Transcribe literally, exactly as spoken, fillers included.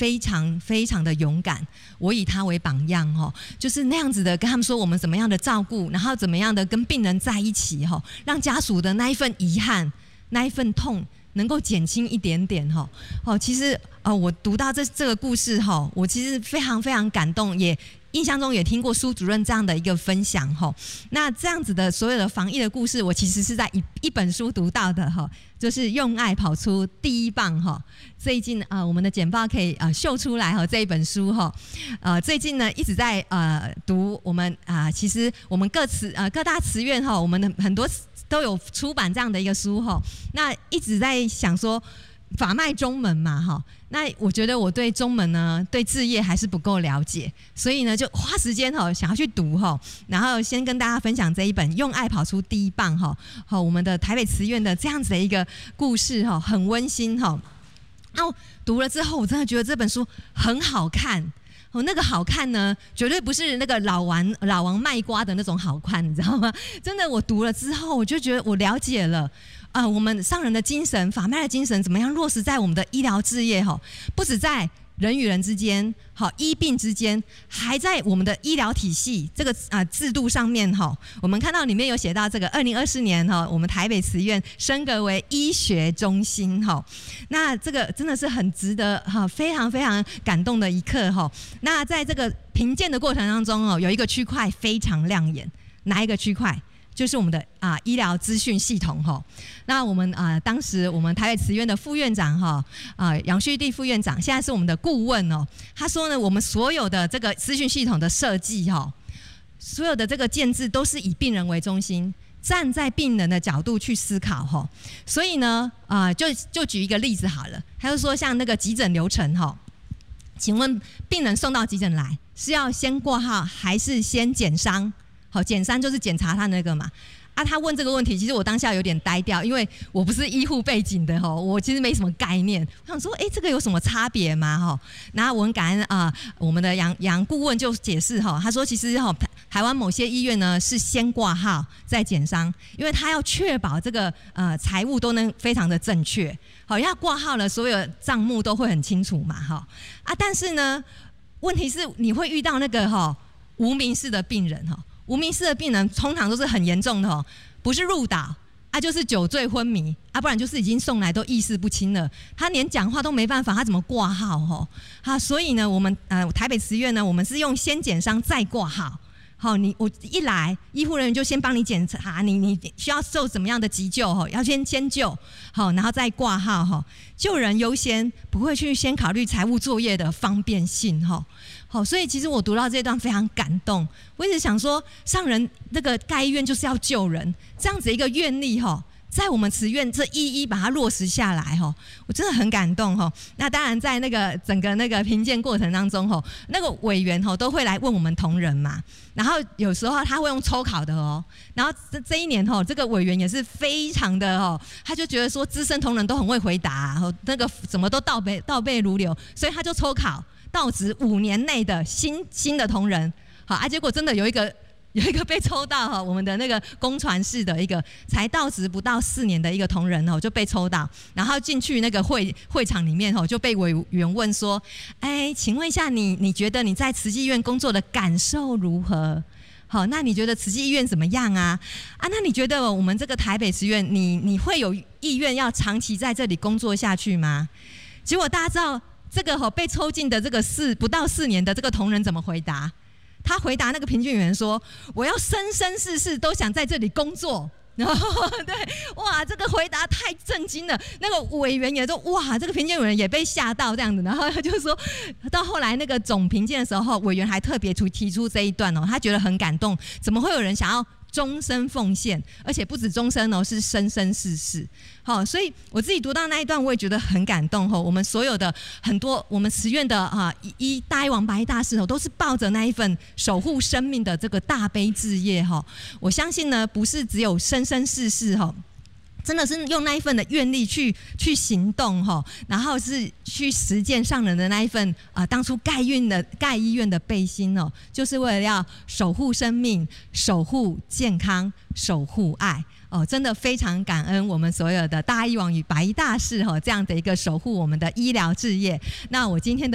非常非常的勇敢，我以他为榜样哈，就是那样子的跟他们说我们怎么样的照顾，然后怎么样的跟病人在一起哈，让家属的那一份遗憾、那一份痛能够减轻一点点哈。哦，其实呃，我读到这这个故事哈，我其实非常非常感动，也印象中也听过苏主任这样的一个分享哈。那这样子的所有的防疫的故事，我其实是在一一本书读到的哈，就是用爱跑出第一棒哈。最近啊、呃，我们的简报可以啊、呃、秀出来哈，这一本书哈，呃，最近呢一直在呃读我们啊、呃，其实我们各慈呃各大慈院哈，我们的很多都有出版这样的一个书哈。那一直在想说法脉中门嘛哈。那我觉得我对中门呢，对志业还是不够了解，所以呢就花时间哈，想要去读哈，然后先跟大家分享这一本《用爱跑出第一棒》哈，好，我们的台北慈院的这样子的一个故事哈，很温馨哈。那我读了之后，我真的觉得这本书很好看。哦，那个好看呢，绝对不是那个老王老王卖瓜的那种好看，你知道吗？真的，我读了之后，我就觉得我了解了。啊、呃，我们上人的精神、法脉的精神，怎么样落实在我们的医疗事业？哈，不止在人与人之间，好医病之间，还在我们的医疗体系这个啊、呃、制度上面哈。我们看到里面有写到这个二零二四年哈，我们台北慈院升格为医学中心哈。那这个真的是很值得哈，非常非常感动的一刻哈。那在这个评鉴的过程当中哦，有一个区块非常亮眼，哪一个区块？就是我们的啊医疗资讯系统哈。那我们啊当时我们台北慈院的副院长哈啊杨旭棣副院长，现在是我们的顾问哦。他说呢，我们所有的这个资讯系统的设计哈，所有的这个建制都是以病人为中心，站在病人的角度去思考哈。所以呢啊就就举一个例子好了，他就说像那个急诊流程哈，请问病人送到急诊来是要先挂号还是先检伤？好，检伤就是检查他那个嘛。啊，他问这个问题，其实我当下有点呆掉，因为我不是医护背景的哈，我其实没什么概念。我想说，哎、欸，这个有什么差别吗？哈，然后我很感恩啊、呃，我们的杨杨顾问就解释哈，他说其实哈，台湾某些医院呢是先挂号再检伤，因为他要确保这个呃财务都能非常的正确。好，因为他挂号了，所有账目都会很清楚嘛，哈啊，但是呢，问题是你会遇到那个哈无名氏的病人哈。无名氏的病人通常都是很严重的哦，不是入岛啊，就是酒醉昏迷啊，不然就是已经送来都意识不清了，他连讲话都没办法，他怎么挂号哦？好，所以呢，我们呃台北慈院呢，我们是用先检伤再挂号。好，你我一来，医护人员就先帮你检查，你你需要受怎么样的急救哈，要先先救，好，然后再挂号哈，救人优先，不会去先考虑财务作业的方便性哈。好，所以其实我读到这段非常感动，我一直想说，上人那个盖医院就是要救人，这样子一个愿力哈。在我们慈院这一一把它落实下来哈，我真的很感动哈。那当然在那个整个那个评鉴过程当中哈，那个委员哈都会来问我们同仁嘛，然后有时候他会用抽考的哦。然后这这一年哈，这个委员也是非常的哦，他就觉得说资深同仁都很会回答，那个怎么都倒背倒背如流，所以他就抽考到职五年内的新新的同仁，好啊，结果真的有一个。有一个被抽到哈，我们的那个公传室的一个才到职不到四年的一个同仁哦，就被抽到，然后进去那个会会场里面哦，就被委员问说：“哎，请问一下你，你觉得你在慈济医院工作的感受如何？好，那你觉得慈济医院怎么样啊？啊，那你觉得我们这个台北慈院，你你会有意愿要长期在这里工作下去吗？”结果大家知道这个哈被抽进的这个四不到四年的这个同仁怎么回答？他回答那个评鉴员说：“我要生生世世都想在这里工作。”然后对，哇，这个回答太震惊了。那个委员也说：“哇，这个评鉴委员也被吓到这样子。”然后他就说，到后来那个总评鉴的时候，委员还特别提提出这一段哦，他觉得很感动，怎么会有人想要终身奉献，而且不止终身哦，是生生世世。好，所以我自己读到那一段，我也觉得很感动吼。我们所有的很多我们慈院的啊一大医王白衣大士吼，都是抱着那一份守护生命的这个大悲志业吼。我相信呢，不是只有生生世世吼。真的是用那一份的愿力去去行动哈，然后是去实践上人的那一份啊、呃，当初盖院的盖医院的背心哦，就是为了要守护生命、守护健康、守护爱哦，真的非常感恩我们所有的大医王与白衣大士哈这样的一个守护我们的医疗事业。那我今天的。